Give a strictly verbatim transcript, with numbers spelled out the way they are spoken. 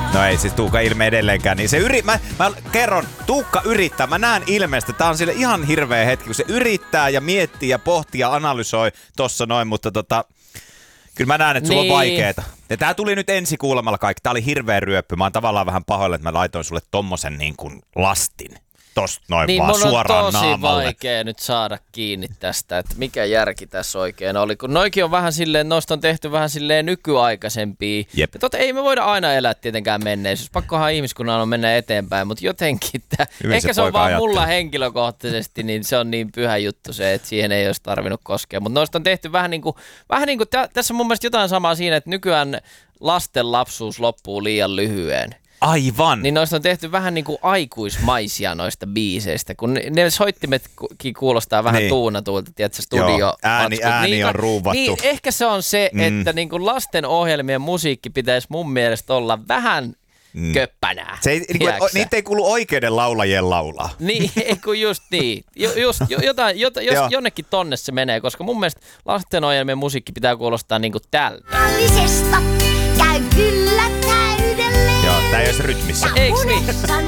No ei siis Tuukka ilme edelleenkään. Niin se yri... mä, mä kerron, Tuukka yrittää. Mä näen ilmeestä. Tää on sille ihan hirveä hetki, kun se yrittää ja miettii ja pohtii ja analysoi tossa noin, mutta tota... Kyllä mä näen, että sulla niin. on vaikeeta. Ja tää tuli nyt ensi kuulemalla kaikki. Tää oli hirveä ryöppy. Mä oon tavallaan vähän pahoilla, että mä laitoin sulle tommosen niin kuin lastin. Tosta noin niin, vaan suoraan on tosi naamalle. vaikea nyt saada kiinni tästä, että mikä järki tässä oikein oli. Kun noikin on vähän silleen, noista on tehty vähän silleen nykyaikaisempia. Jep. Ja totta, ei me voida aina elää tietenkään menneisyys. Pakkohan ihmiskunnan on mennä eteenpäin, mutta jotenkin tää, ehkä se, se on vaan ajattelee. Mulla henkilökohtaisesti, niin se on niin pyhä juttu se, että siihen ei olisi tarvinnut koskea. Mutta noista on tehty vähän niin kuin, vähän niin kuin tä, tässä on mun mielestä jotain samaa siinä, että nykyään lasten lapsuus loppuu liian lyhyen. Aivan. Niin noista on tehty vähän niin kuin aikuismaisia noista biiseistä, kun ne, ne soittimetkin kuulostaa vähän niin. tuunatuilta, tiedätkö, studio. Joo, ääni, ääni niin, on ruuvattu. Niin, ehkä se on se, mm. että niin kuin lasten ohjelmien musiikki pitäisi mun mielestä olla vähän mm. köppänää. Se ei, niin kuin, niitä ei kuulu oikeiden laulajien laulaa. Niin, kun just niin. Jo, just, jotain, jota, jos jonnekin tonne se menee, koska mun mielestä lasten ohjelmien musiikki pitää kuulostaa niin kuin tältä. Käy kyllä täydelle. Joo, tää ei olisi rytmissä. Eiks niin?